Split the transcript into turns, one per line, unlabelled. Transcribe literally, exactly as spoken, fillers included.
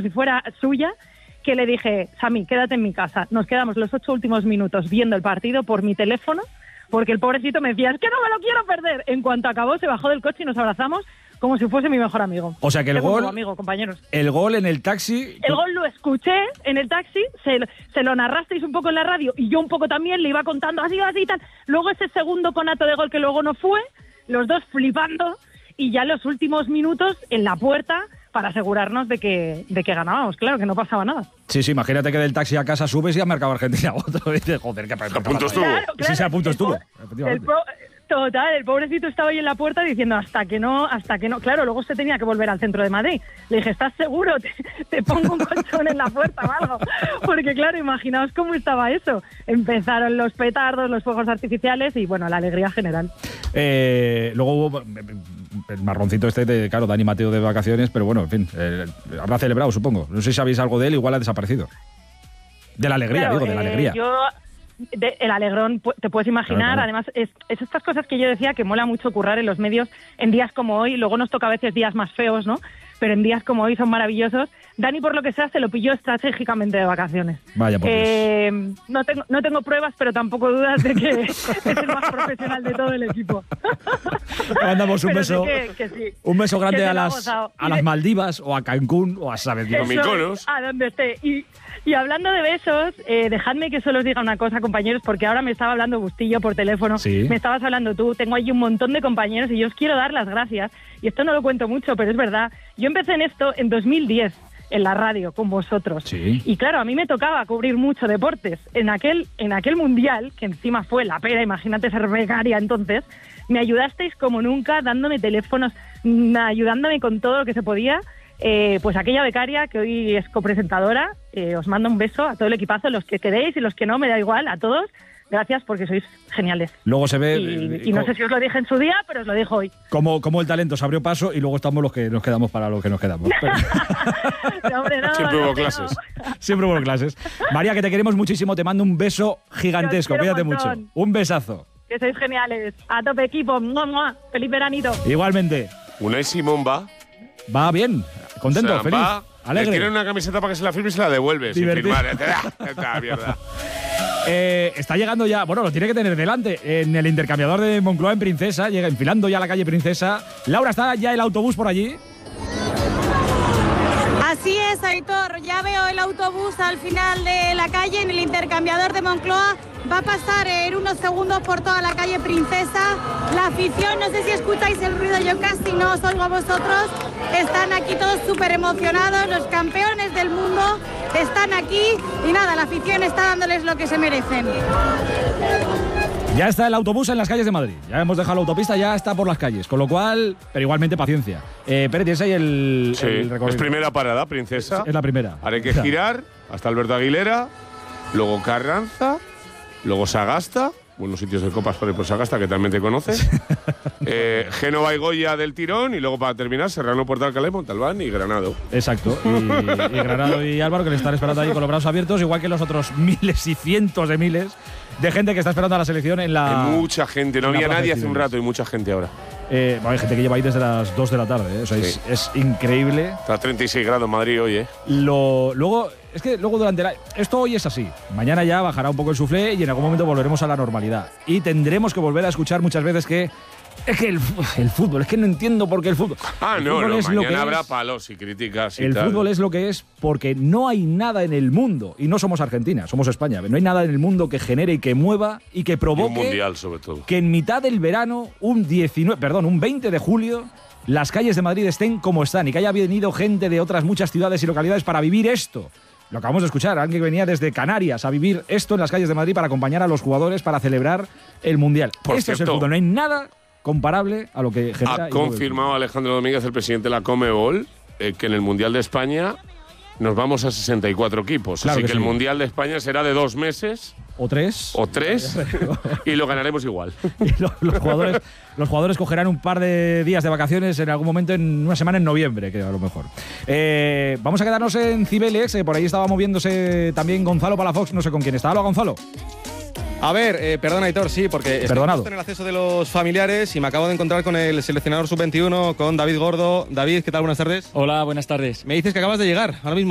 como si fuera suya, que le dije, Sami, quédate en mi casa. Nos quedamos los ocho últimos minutos viendo el partido por mi teléfono, porque el pobrecito me decía, es que no me lo quiero perder. En cuanto acabó, se bajó del coche y nos abrazamos como si fuese mi mejor amigo.
O sea que el
Qué
gol,
amigo, compañeros.
El gol en el taxi...
El gol lo escuché en el taxi, se, se lo narrasteis un poco en la radio y yo un poco también, le iba contando así, así y tal. Luego ese segundo conato de gol que luego no fue, los dos flipando, y ya los últimos minutos en la puerta para asegurarnos de que, de que ganábamos, claro, que no pasaba nada.
Sí, sí, imagínate que del taxi a casa subes y has marcado Argentina otro. Y dices, joder, qué
a punto estuvo.
Claro, claro,
sí, sí, a punto
el
estuvo.
Po- el po- total, el pobrecito estaba ahí en la puerta diciendo hasta que no, hasta que no. Claro, luego se tenía que volver al centro de Madrid. Le dije, ¿estás seguro? Te, te pongo un colchón en la puerta o algo. Porque claro, imaginaos cómo estaba eso. Empezaron los petardos, los fuegos artificiales y bueno, la alegría general.
Eh, luego hubo el marroncito este de, claro, Dani Mateo de vacaciones, pero bueno, en fin, eh, habrá celebrado, supongo. No sé si sabéis algo de él, igual ha desaparecido. De la alegría,
Claro,
digo, de la
eh,
alegría.
Yo, de, el alegrón, pu- te puedes imaginar,
Claro, claro.
además, es, es estas cosas que yo decía que mola mucho currar en los medios en días como hoy, luego nos toca a veces días más feos, ¿no? Pero en días como hoy son maravillosos. Dani, por lo que sea, se lo pilló estratégicamente de vacaciones.
Vaya, por Dios.
eh, no, tengo, no tengo pruebas, pero tampoco dudas de que es el más profesional de todo el equipo.
Le mandamos un
Pero
beso,
sí que- que sí,
un beso grande
que se
a
lo ha
las,
gozado.
a
Y
las
de-
Maldivas o a Cancún o a saber Dios.
Eso, Mykonos.
A donde esté. Y, y hablando de besos, eh, dejadme que solo os diga una cosa, compañeros, porque ahora me estaba hablando Bustillo por teléfono,
Sí.
me estabas hablando tú, tengo ahí un montón de compañeros y yo os quiero dar las gracias. Y esto no lo cuento mucho, pero es verdad. Yo empecé en esto en dos mil diez, en la radio, con vosotros.
Sí.
Y claro, a mí me tocaba cubrir mucho deportes. En aquel, en aquel mundial, que encima fue la pera, imagínate ser becaria entonces, me ayudasteis como nunca, dándome teléfonos, mm, ayudándome con todo lo que se podía. Eh, pues aquella becaria que hoy es copresentadora, eh, os mando un beso a todo el equipazo, los que queréis y los que no, me da igual, a todos. Gracias porque sois geniales.
Luego se ve
Y,
eh,
y no
co-
sé si os lo dije en su día, pero os lo dijo hoy.
cómo, cómo el talento se abrió paso y luego estamos los que nos quedamos para los que nos quedamos. Pero-
No, hombre, no,
Siempre
no,
hubo
que no.
clases.
Siempre hubo clases. María, que te queremos muchísimo, te mando un beso gigantesco,
Os quiero
cuídate
un
mucho.
montón.
Un besazo.
Que sois geniales. A tope equipo. ¡Mua, mua! ¡Feliz veranito!
Igualmente.
Unai Simón va.
Va bien, contento,
O sea,
feliz,
va,
alegre.
Le tiene una camiseta para que se la firme y se la devuelve. Sin
Divertido.
firmar. Te da, te da mierda.
Eh, está llegando ya, bueno, lo tiene que tener delante, en el intercambiador de Moncloa en Princesa, llega enfilando ya a la calle Princesa. Laura, ¿está ya el autobús por allí?
Así es, Aitor, ya veo el autobús al final de la calle, en el intercambiador de Moncloa. Va a pasar en unos segundos por toda la calle Princesa. La afición, no sé si escucháis el ruido, yo casi no os oigo a vosotros. Están aquí todos súper emocionados, los campeones del mundo están aquí y nada, la afición está dándoles lo que se merecen.
Ya está el autobús en las calles de Madrid. Ya hemos dejado la autopista, ya está por las calles. Con lo cual, pero igualmente paciencia. Eh, Pérez, tienes ahí el,
Sí,
el recorrido.
es primera parada, Princesa.
Es la primera.
Ahora hay que
O sea,
girar hasta Alberto Aguilera, luego Carranza, luego Sagasta, buenos sitios de copas por ahí por Sagasta que también te conoces, eh, Génova y Goya del tirón y luego para terminar Serrano, Puerto Alcalá, Montalbán y Granado.
Exacto. Y, y Granado y Álvaro, que le están esperando ahí con los brazos abiertos, igual que los otros miles y cientos de miles de gente que está esperando a la selección en la.
Hay mucha gente, no
en la
había
Plaza
nadie
de
hace un
Cibeles.
rato y mucha gente ahora.
Eh, bueno, hay gente que lleva ahí desde las dos de la tarde, ¿eh? O sea,
Sí.
es, es increíble.
Está a treinta y seis grados en Madrid hoy, ¿eh?
Lo, luego, es que luego durante la. Esto hoy es así. Mañana ya bajará un poco el suflé y en algún momento volveremos a la normalidad. Y tendremos que volver a escuchar muchas veces que. Es que el, el fútbol, es que no entiendo por qué el fútbol.
Ah,
El
no,
fútbol
no,
es lo que
mañana habrá
es.
palos y críticas y
El
tal.
fútbol es lo que es porque no hay nada en el mundo, y no somos Argentina, somos España, no hay nada en el mundo que genere y que mueva y que
Y un
provoque
mundial, sobre todo.
que en mitad del verano, un diecinueve, perdón, un veinte de julio, las calles de Madrid estén como están y que haya venido gente de otras muchas ciudades y localidades para vivir esto. Lo acabamos de escuchar, alguien que venía desde Canarias a vivir esto en las calles de Madrid para acompañar a los jugadores para celebrar el mundial.
Por
esto es el
cierto,
fútbol, no hay nada comparable a lo que genera.
Ha
y mueve el
confirmado Alejandro Domínguez, el presidente de la Conmebol, eh, que en el Mundial de España nos vamos a sesenta y cuatro equipos.
Claro
Así
que
que,
sí.
el Mundial de España será de dos meses
fútbol. O tres.
o tres y lo ganaremos igual.
Y lo- los, jugadores, los jugadores cogerán un par de días de vacaciones en algún momento, en una semana en noviembre, que a lo mejor. Eh, vamos a quedarnos en Cibeles, eh, por ahí estaba moviéndose también Gonzalo Palafox, no sé con quién está. Hola, Gonzalo.
A ver, eh, perdona, Aitor, sí, porque estoy
Perdonado.
justo en el acceso de los familiares y me acabo de encontrar con el seleccionador sub veintiuno, con David Gordo. David, ¿qué tal? Buenas tardes.
Hola, buenas tardes.
Me dices que acabas de llegar ahora mismo.